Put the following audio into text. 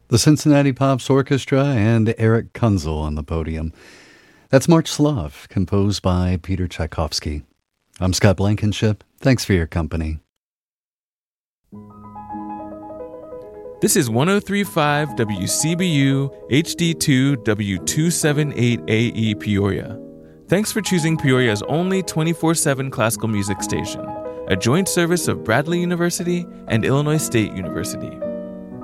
the Cincinnati Pops Orchestra, and Eric Kunzel on the podium. That's March Slav, composed by Peter Tchaikovsky. I'm Scott Blankenship. Thanks for your company. This is 103.5 WCBU HD2 W278AE Peoria. Thanks for choosing Peoria's only 24/7 classical music station, a joint service of Bradley University and Illinois State University.